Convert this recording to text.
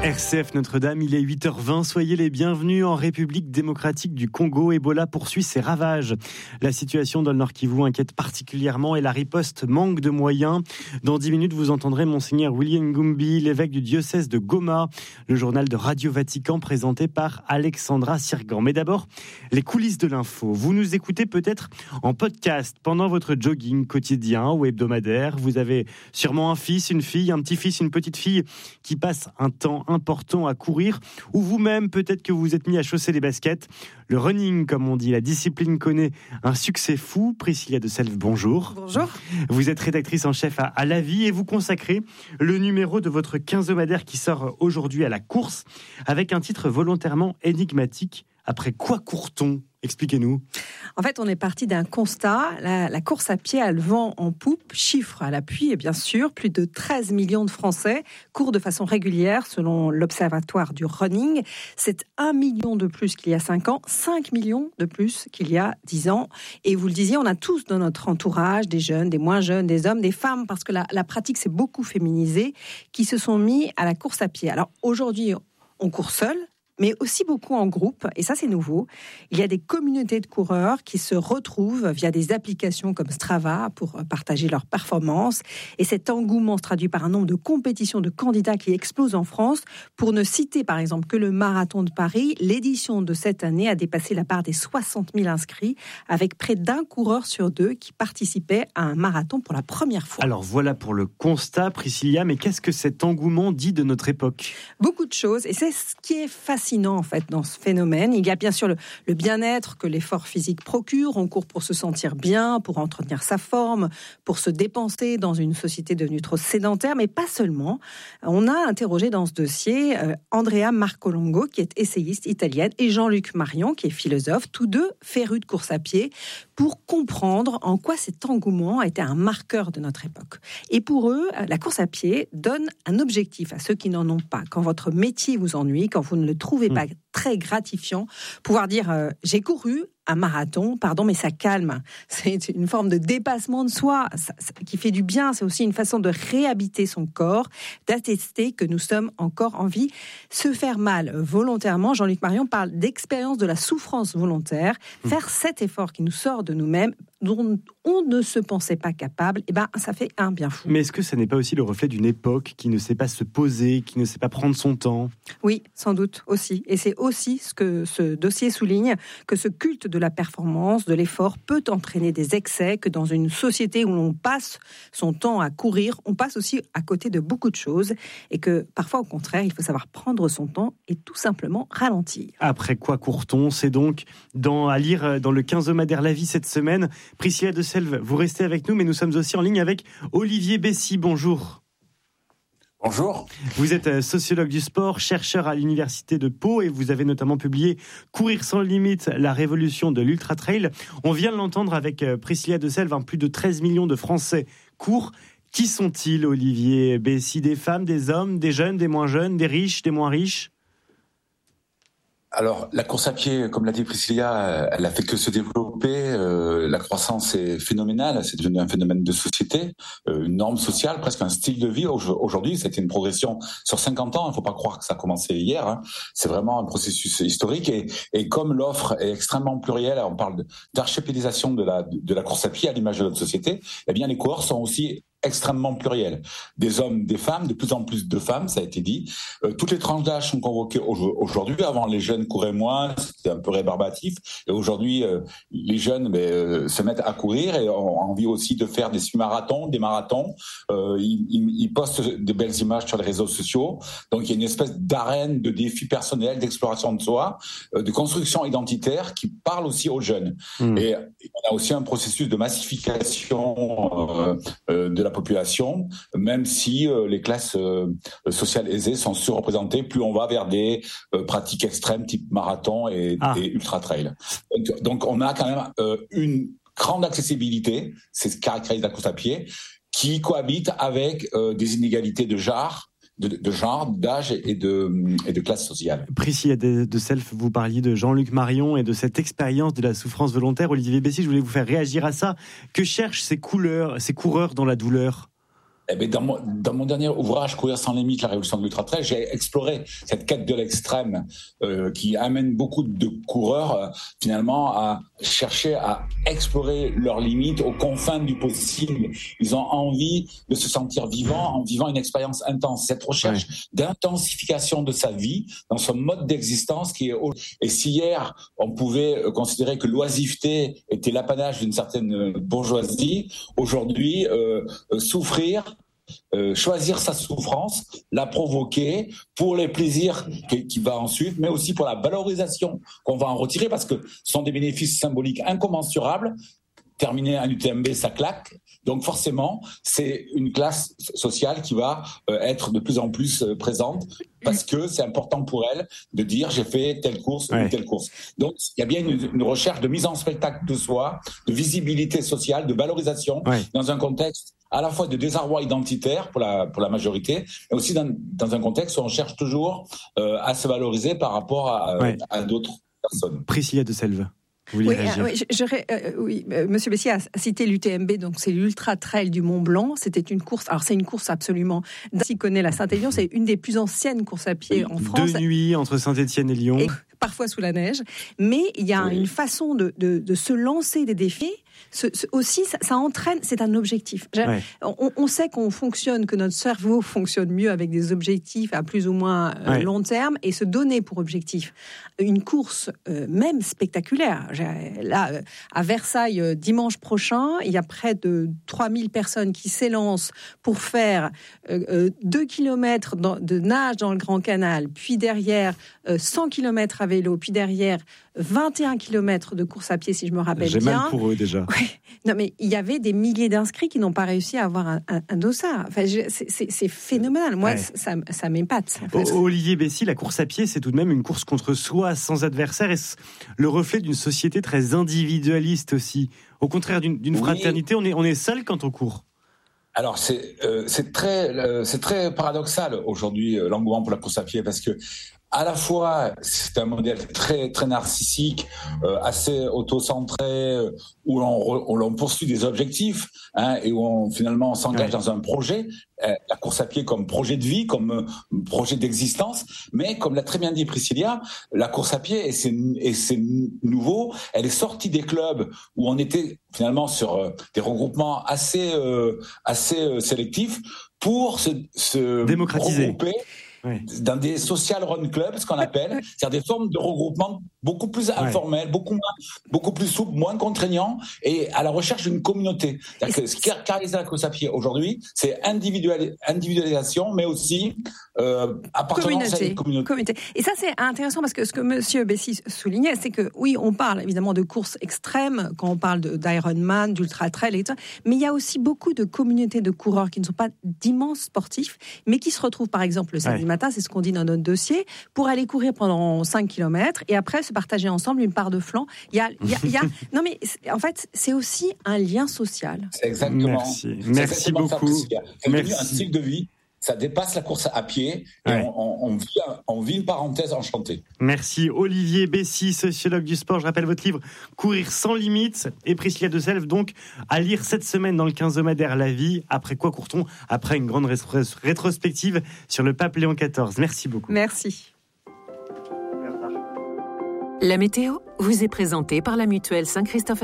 RCF Notre-Dame, il est 8h20. Soyez les bienvenus en République démocratique du Congo. Ebola poursuit ses ravages. La situation dans le Nord Kivu inquiète particulièrement et la riposte manque de moyens. Dans 10 minutes, vous entendrez Monseigneur William Ngumbi, l'évêque du diocèse de Goma. Le journal de Radio Vatican présenté par Alexandra Sirgan. Mais d'abord, les coulisses de l'info. Vous nous écoutez peut-être en podcast pendant votre jogging quotidien ou hebdomadaire. Vous avez sûrement un fils, une fille, un petit-fils, une petite-fille qui passe un temps important à courir, ou vous-même, peut-être que vous vous êtes mis à chausser les baskets. Le running, comme on dit, la discipline connaît un succès fou. Priscilla de Selve, bonjour. Bonjour. Vous êtes rédactrice en chef à La Vie et vous consacrez le numéro de votre quinzomadaire qui sort aujourd'hui à la course, avec un titre volontairement énigmatique. Après quoi court-on ? Expliquez-nous. En fait, on est parti d'un constat. La course à pied a le vent en poupe, chiffre à l'appui, et bien sûr, plus de 13 millions de Français courent de façon régulière selon l'Observatoire du running. C'est 1 million de plus qu'il y a 5 ans, 5 millions de plus qu'il y a 10 ans. Et vous le disiez, on a tous dans notre entourage, des jeunes, des moins jeunes, des hommes, des femmes, parce que la pratique s'est beaucoup féminisée, qui se sont mis à la course à pied. Alors aujourd'hui, on court seul, mais aussi beaucoup en groupe, et ça c'est nouveau. Il y a des communautés de coureurs qui se retrouvent via des applications comme Strava pour partager leurs performances, et cet engouement se traduit par un nombre de compétitions de candidats qui explosent en France. Pour ne citer par exemple que le marathon de Paris, l'édition de cette année a dépassé la barre des 60 000 inscrits, avec près d'un coureur sur 2 qui participait à un marathon pour la première fois. Alors voilà pour le constat, Priscilla, mais qu'est-ce que cet engouement dit de notre époque ? Beaucoup de choses, et c'est ce qui est fascinant en fait dans ce phénomène. Il y a bien sûr le bien-être que l'effort physique procure. On court pour se sentir bien, pour entretenir sa forme, pour se dépenser dans une société devenue trop sédentaire, mais pas seulement. On a interrogé dans ce dossier Andrea Marcolongo, qui est essayiste italienne, et Jean-Luc Marion, qui est philosophe, tous deux férus de course à pied, pour comprendre en quoi cet engouement a été un marqueur de notre époque. Et pour eux, la course à pied donne un objectif à ceux qui n'en ont pas. Quand votre métier vous ennuie, quand vous ne le trouvez pas très gratifiant, pouvoir dire j'ai couru un marathon, mais ça calme. C'est une forme de dépassement de soi qui fait du bien. C'est aussi une façon de réhabiter son corps, d'attester que nous sommes encore en vie. Se faire mal volontairement, Jean-Luc Marion parle d'expérience de la souffrance volontaire. Faire cet effort qui nous sort de nous-mêmes, dont on ne se pensait pas capable, ça fait un bien fou. Mais est-ce que ça n'est pas aussi le reflet d'une époque qui ne sait pas se poser, qui ne sait pas prendre son temps ? Oui, sans doute aussi. Et c'est aussi ce que ce dossier souligne, que ce culte de la performance, de l'effort peut entraîner des excès, que dans une société où l'on passe son temps à courir, on passe aussi à côté de beaucoup de choses, et que parfois au contraire, il faut savoir prendre son temps et tout simplement ralentir. Après quoi court-on ? C'est donc à lire dans le quinzomadaire La Vie cette semaine. Priscilla de Selve, vous restez avec nous, mais nous sommes aussi en ligne avec Olivier Bessy. Bonjour. Bonjour. Vous êtes sociologue du sport, chercheur à l'université de Pau et vous avez notamment publié Courir sans limite, la révolution de l'ultra-trail. On vient de l'entendre avec Priscilla de Selve, plus de 13 millions de Français courent. Qui sont-ils, Olivier Bessy ? Des femmes, des hommes, des jeunes, des moins jeunes, des riches, des moins riches ? Alors, la course à pied, comme l'a dit Priscilla, elle a fait que se développer. La croissance est phénoménale. C'est devenu un phénomène de société, une norme sociale, presque un style de vie. Aujourd'hui, c'était une progression sur 50 ans. Il ne faut pas croire que ça a commencé hier. C'est vraiment un processus historique. Et comme l'offre est extrêmement plurielle, on parle d'archipélisation de la course à pied à l'image de notre société, eh bien, les coureurs sont aussi extrêmement pluriel. Des hommes, des femmes, de plus en plus de femmes, ça a été dit. Toutes les tranches d'âge sont convoquées aujourd'hui. Avant, les jeunes couraient moins, c'était un peu rébarbatif. Et aujourd'hui, les jeunes se mettent à courir et ont envie aussi de faire des semi-marathons, des marathons. Ils postent de belles images sur les réseaux sociaux. Donc, il y a une espèce d'arène de défis personnels, d'exploration de soi, de construction identitaire qui parle aussi aux jeunes. Et on a aussi un processus de massification de la population, même si les classes sociales aisées sont surreprésentées, plus on va vers des pratiques extrêmes type marathon et ultra-trail. Donc on a quand même une grande accessibilité, c'est ce qui caractérise la course à pied, qui cohabite avec des inégalités de genre, d'âge et de classe sociale. Priscilla de Selve, vous parliez de Jean-Luc Marion et de cette expérience de la souffrance volontaire. Olivier Bessy, je voulais vous faire réagir à ça. Que cherchent ces coureurs dans la douleur ? Dans mon dernier ouvrage, Courir sans limite, la révolution de l'ultra-trail, j'ai exploré cette quête de l'extrême qui amène beaucoup de coureurs finalement à chercher à explorer leurs limites aux confins du possible. Ils ont envie de se sentir vivants en vivant une expérience intense. Cette recherche d'intensification de sa vie dans son mode d'existence qui est... Et si hier, on pouvait considérer que l'oisiveté était l'apanage d'une certaine bourgeoisie, aujourd'hui, souffrir, choisir sa souffrance, la provoquer pour les plaisirs qui va ensuite, mais aussi pour la valorisation qu'on va en retirer, parce que ce sont des bénéfices symboliques incommensurables. Terminer un UTMB, ça claque. Donc forcément, c'est une classe sociale qui va être de plus en plus présente, parce que c'est important pour elle de dire j'ai fait telle course ou telle course. Donc il y a bien une recherche de mise en spectacle de soi, de visibilité sociale, de valorisation dans un contexte à la fois de désarroi identitaire pour la majorité, mais aussi dans un contexte où on cherche toujours à se valoriser par rapport à d'autres personnes. Priscilla de Selve. Monsieur Bessier a cité l'UTMB, donc c'est l'Ultra Trail du Mont Blanc. C'était une course, alors c'est une course absolument, s'y connaît la Saint-Élion, c'est une des plus anciennes courses à pied en France. 2 nuits entre Saint-Étienne et Lyon. Et parfois sous la neige. Mais il y a une façon de se lancer des défis. Aussi, ça entraîne, c'est un objectif. On sait qu'on fonctionne, que notre cerveau fonctionne mieux avec des objectifs à plus ou moins long terme, et se donner pour objectif une course même spectaculaire. Là, à Versailles, dimanche prochain, il y a près de 3000 personnes qui s'élancent pour faire 2 kilomètres de nage dans le Grand Canal, puis derrière 100 kilomètres à vélo, puis derrière 21 kilomètres de course à pied, si je me rappelle bien. J'ai mal pour eux déjà. Non, mais il y avait des milliers d'inscrits qui n'ont pas réussi à avoir un dossard. Enfin, c'est phénoménal. Moi, ça m'épate. Olivier Bessy, la course à pied, c'est tout de même une course contre soi, sans adversaire, et le reflet d'une société très individualiste aussi. Au contraire d'une fraternité, on est seul quand on court. Alors c'est très paradoxal aujourd'hui l'engouement pour la course à pied, parce que à la fois c'est un modèle très très narcissique, assez auto-centré, où l'on poursuit des objectifs, et où on finalement s'engage dans un projet, la course à pied comme projet de vie, comme projet d'existence. Mais comme l'a très bien dit Priscilla, la course à pied, et c'est nouveau, elle est sortie des clubs où on était finalement sur des regroupements assez sélectifs pour se démocratiser. Regrouper dans des social run clubs, ce qu'on appelle, c'est-à-dire des formes de regroupement beaucoup plus informelles, beaucoup plus souples, moins contraignants, et à la recherche d'une communauté. C'est-à-dire que ce qui caractérise la course à pied aujourd'hui, c'est individualisation, mais aussi appartenance à une communauté. Et ça, c'est intéressant, parce que ce que Monsieur Bessy soulignait, c'est que oui, on parle évidemment de courses extrêmes quand on parle d'Ironman, d'ultra trail, etc. Mais il y a aussi beaucoup de communautés de coureurs qui ne sont pas d'immenses sportifs, mais qui se retrouvent par exemple le samedi matin, c'est ce qu'on dit dans notre dossier, pour aller courir pendant 5 km et après se partager ensemble une part de flanc. Il y a... Non, mais en fait, c'est aussi un lien social. C'est exactement. Merci beaucoup. C'est devenu un style de vie. Ça dépasse la course à pied, et on vit une parenthèse enchantée. Merci Olivier Bessy, sociologue du sport. Je rappelle votre livre Courir sans limite, et Priscilla de Selve, donc à lire cette semaine dans le quinzomadaire La Vie. Après quoi court-on ? Après une grande rétrospective sur le pape Léon XIV. Merci beaucoup. Merci. La météo vous est présentée par la Mutuelle Saint-Christophe.